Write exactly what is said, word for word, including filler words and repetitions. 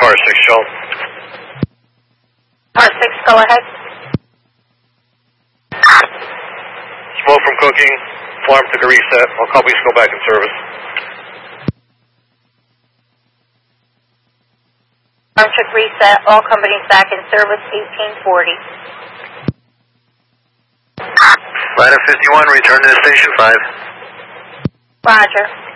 Car six, Shell. Car six, go ahead. Smoke from cooking. Alarm took a reset. All companies go back in service. Alarm took reset. All companies back in service, eighteen forty. Ladder fifty-one, return to station five. Roger.